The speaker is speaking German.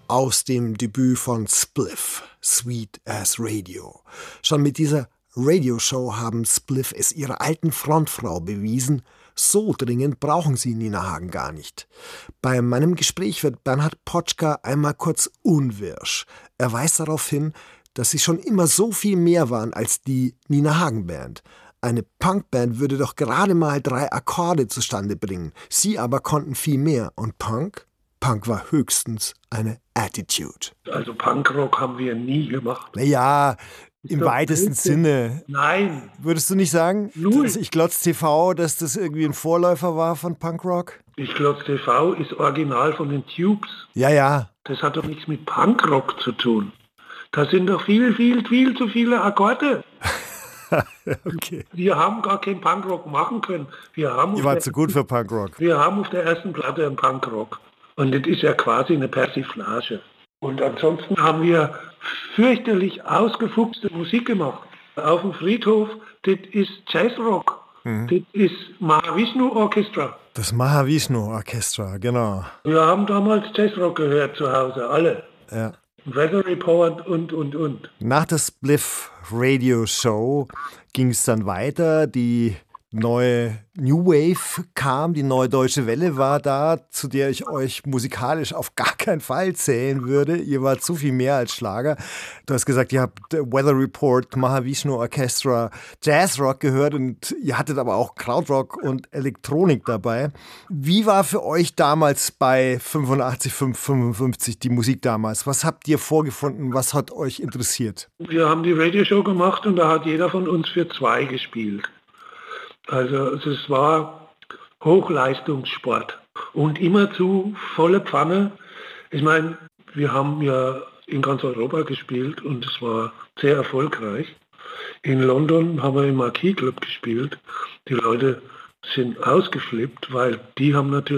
aus dem Debüt von Spliff, Sweet as Radio. Schon mit dieser Radioshow haben Spliff es ihrer alten Frontfrau bewiesen, so dringend brauchen sie Nina Hagen gar nicht. Bei meinem Gespräch wird Bernhard Potschka einmal kurz unwirsch. Er weist darauf hin, dass sie schon immer so viel mehr waren als die Nina Hagen Band. Eine Punkband würde doch gerade mal 3 Akkorde zustande bringen. Sie aber konnten viel mehr. Und Punk? Punk war höchstens eine Attitude. Also Punkrock haben wir nie gemacht. Naja, im weitesten Sinne. Nein. Würdest du nicht sagen, Null. Ich Glotz TV, dass das irgendwie ein Vorläufer war von Punkrock? Ich Glotz TV ist original von den Tubes. Ja, ja. Das hat doch nichts mit Punkrock zu tun. Da sind doch viel zu viele Akkorde. Okay. Wir haben gar keinen Punkrock machen können. Ihr wart zu gut für Punkrock. Wir haben auf der ersten Platte einen Punkrock. Und das ist ja quasi eine Persiflage. Und ansonsten haben wir fürchterlich ausgefuchste Musik gemacht. Auf dem Friedhof, das ist Jazzrock. Das ist Mahavishnu Orchestra. Das Mahavishnu Orchestra, genau. Wir haben damals Jazzrock gehört zu Hause, alle. Ja. Weather Report und. Nach der Spliff Radio Show ging es dann weiter. Die neue New Wave kam, die neue Deutsche Welle war da, zu der ich euch musikalisch auf gar keinen Fall zählen würde. Ihr wart so viel mehr als Schlager. Du hast gesagt, ihr habt Weather Report, Mahavishnu Orchestra, Jazzrock gehört und ihr hattet aber auch Krautrock und Elektronik dabei. Wie war für euch damals bei 85,5, 55 die Musik damals? Was habt ihr vorgefunden? Was hat euch interessiert? Wir haben die Radioshow gemacht und da hat jeder von uns für 2 gespielt. Also es war Hochleistungssport und immerzu volle Pfanne. Ich meine, wir haben ja in ganz Europa gespielt und es war sehr erfolgreich. In London haben wir im Marquis Club gespielt. Die Leute sind ausgeflippt, weil die haben natürlich